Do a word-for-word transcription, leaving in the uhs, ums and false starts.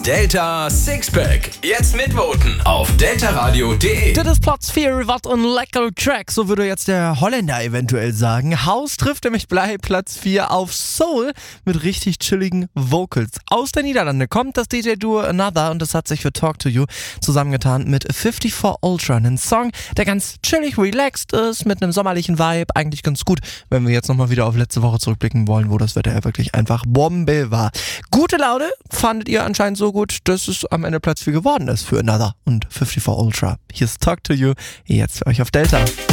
Delta Sixpack. Jetzt mitvoten auf deltaradio punkt de. Das ist Platz vier, was ein leckerer Track, so würde jetzt der Holländer eventuell sagen. Haus trifft nämlich bei Platz vier auf Soul mit richtig chilligen Vocals. Aus der Niederlande kommt das D J-Duo Another und das hat sich für Talk to You zusammengetan mit fünfundfünfzig Ultra. Ein Song, der ganz chillig relaxed ist, mit einem sommerlichen Vibe. Eigentlich ganz gut, wenn wir jetzt nochmal wieder auf letzte Woche zurückblicken wollen, wo das Wetter ja wirklich einfach Bombe war. Gute Laune fandet ihr anscheinend so gut, dass es am Ende Platz vier geworden ist für Another und fünfundfünfzig Ultra. Hier ist Talk to You, jetzt für euch auf Delta.